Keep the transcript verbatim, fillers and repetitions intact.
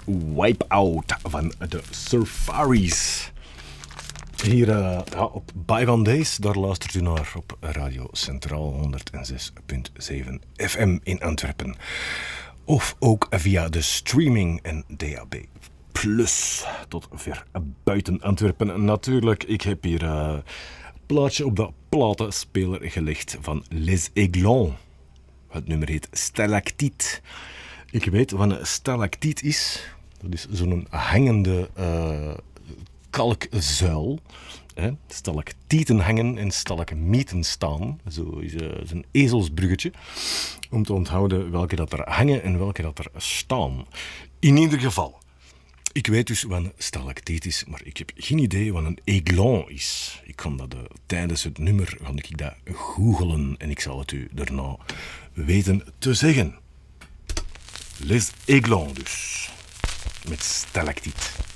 Wipeout van de Surfaris. Hier uh, ja, op By Van Days, daar luistert u naar op Radio Centraal honderd zes punt zeven F M in Antwerpen. Of ook via de streaming en D A B plus tot ver buiten Antwerpen. Natuurlijk, ik heb hier uh, een plaatje op de platenspeler gelegd van Les Aiglons. Het nummer heet Stalactiet. Ik weet wat een stalactiet is. Dat is zo'n hangende uh, kalkzuil. Hè? Stalactieten hangen en stalagmieten staan. Zo is uh, een ezelsbruggetje. Om te onthouden welke dat er hangen en welke dat er staan. In ieder geval. Ik weet dus wat een stalactiet is, maar ik heb geen idee wat een aiglon is. Ik kan dat uh, tijdens het nummer ga ik dat googelen en ik zal het u daarna weten te zeggen. Les Aiglons dus. Met stalactiet.